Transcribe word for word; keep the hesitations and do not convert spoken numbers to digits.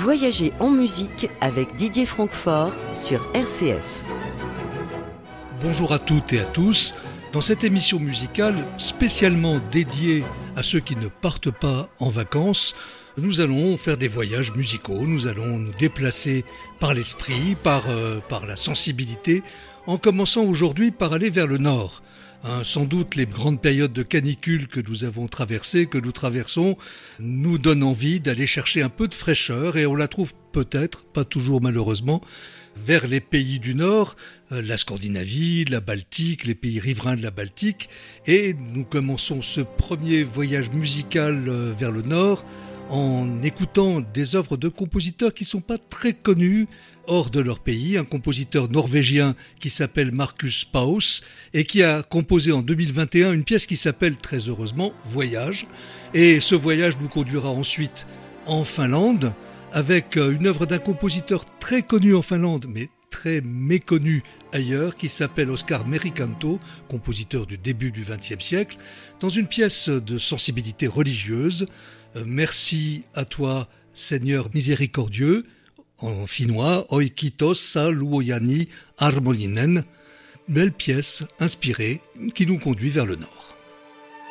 Voyagez en musique avec Didier Francfort sur R C F. Bonjour à toutes et à tous. Dans cette émission musicale spécialement dédiée à ceux qui ne partent pas en vacances, nous allons faire des voyages musicaux, nous allons nous déplacer par l'esprit, par, euh, par la sensibilité, en commençant aujourd'hui par aller vers le nord. Hein, sans doute les grandes périodes de canicule que nous avons traversées, que nous traversons, nous donnent envie d'aller chercher un peu de fraîcheur et on la trouve peut-être, pas toujours malheureusement, vers les pays du Nord, euh, la Scandinavie, la Baltique, les pays riverains de la Baltique. Et nous commençons ce premier voyage musical euh, vers le Nord en écoutant des œuvres de compositeurs qui ne sont pas très connus hors de leur pays. Un compositeur norvégien qui s'appelle Markus Paus et qui a composé en deux mille vingt et un une pièce qui s'appelle très heureusement Voyage. Et ce voyage nous conduira ensuite en Finlande avec une œuvre d'un compositeur très connu en Finlande mais très méconnu ailleurs qui s'appelle Oscar Merikanto, compositeur du début du vingtième siècle, dans une pièce de sensibilité religieuse. Merci à toi, Seigneur miséricordieux, en finnois, Oi kiitos sa luojani armoninen, belle pièce inspirée qui nous conduit vers le nord.